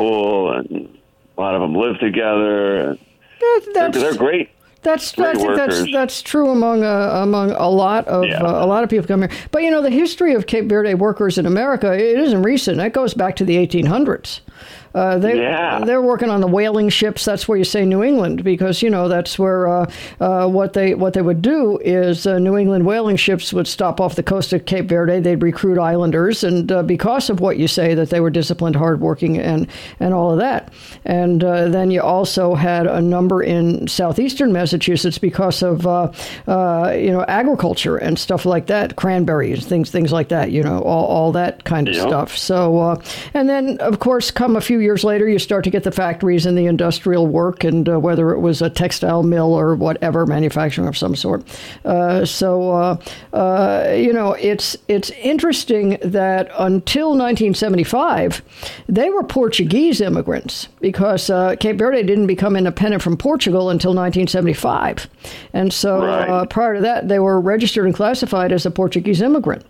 cool, and a lot of them live together. And they're great. I think that's true among a lot of people come here. But the history of Cape Verde workers in America, it isn't recent. That goes back to the 1800s. They're working on the whaling ships. That's where you say New England, because that's where what they would do is New England whaling ships would stop off the coast of Cape Verde. They'd recruit islanders, and because of what you say, that they were disciplined, hardworking, and all of that. And then you also had a number in southeastern Massachusetts because of agriculture and stuff like that, cranberries, things like that. All that kind of stuff. So and then of course, come a few years later, you start to get the factories and the industrial work, and whether it was a textile mill or whatever, manufacturing of some sort. It's interesting that until 1975, they were Portuguese immigrants, because Cape Verde didn't become independent from Portugal until 1975. And so prior to that, they were registered and classified as a Portuguese immigrant.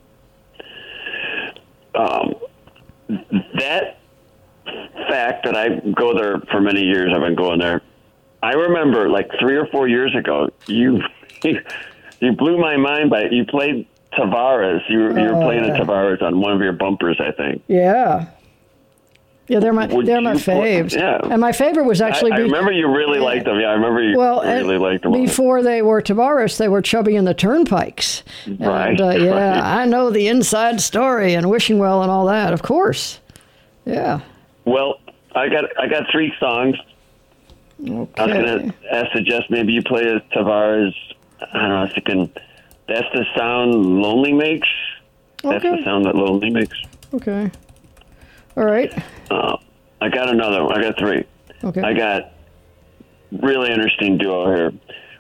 That fact that I go there for many years, I've been going there. I remember like 3 or 4 years ago, you blew my mind by it. You played Tavares. You were playing a Tavares on one of your bumpers, I think. Yeah, they're my faves. And my favorite was actually. I remember you really liked them. Yeah, I remember you really liked them. Before they were Tavares, they were Chubby and the Turnpikes. Right. And, I know the inside story and Wishing Well and all that, of course. Yeah. Well, I got 3 songs. Okay. I was going to suggest maybe you play a Tavares. I don't know. I was thinking, That's the Sound Lonely Makes. That's the sound that Lonely makes. Okay. All right. I got another one. I got 3. Okay. I got really interesting duo here.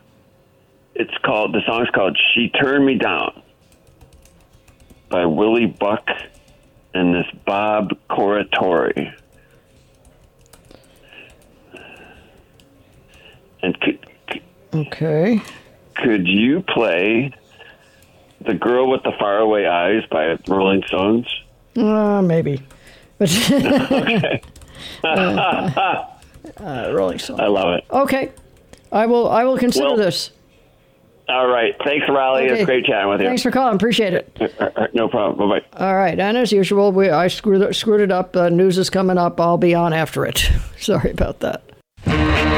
The song's called She Turned Me Down by Willie Buck and this Bob Corritore. And could you play The Girl with the Faraway Eyes by Rolling Stones? Maybe. Okay. Rolling Stones. I love it. Okay. I will consider this. All right. Thanks, Riley. Okay. It's great chatting with you. Thanks for calling. Appreciate it. No problem. Bye-bye. All right. And as usual, I screwed it up. News is coming up. I'll be on after it. Sorry about that.